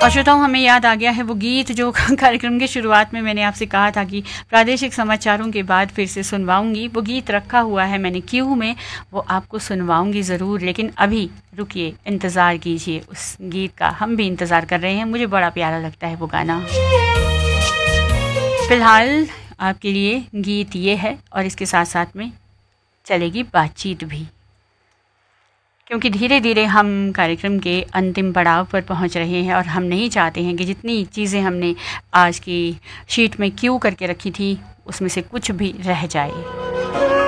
और श्रोताओं, हमें याद आ गया है वो गीत जो कार्यक्रम के शुरुआत में मैंने आपसे कहा था कि प्रादेशिक समाचारों के बाद फिर से सुनवाऊंगी। वो गीत रखा हुआ है मैंने क्यू में, वो आपको सुनवाऊंगी ज़रूर। लेकिन अभी रुकिए, इंतज़ार कीजिए उस गीत का। हम भी इंतज़ार कर रहे हैं, मुझे बड़ा प्यारा लगता है वो गाना। फ़िलहाल आपके लिए गीत ये है और इसके साथ साथ में चलेगी बातचीत भी, क्योंकि धीरे धीरे हम कार्यक्रम के अंतिम पड़ाव पर पहुंच रहे हैं और हम नहीं चाहते हैं कि जितनी चीज़ें हमने आज की शीट में क्यू करके रखी थी उसमें से कुछ भी रह जाए।